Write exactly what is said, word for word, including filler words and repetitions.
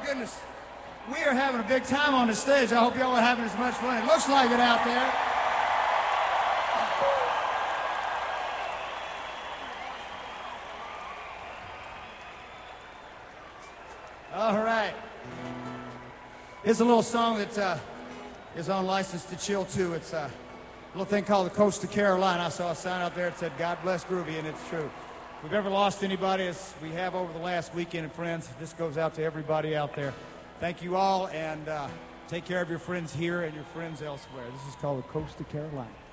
goodness. We are having a big time on the stage. I hope y'all are having as much fun. It looks like it out there. All right. Here's a little song that uh, is on License to Chill, too. It's uh, a little thing called the Coast of Carolina. I saw a sign out there that said, God bless Groovy, and it's true. If we've ever lost anybody, as we have over the last weekend, and friends, this goes out to everybody out there. Thank you all, and uh, take care of your friends here and your friends elsewhere. This is called the Coast of Carolina.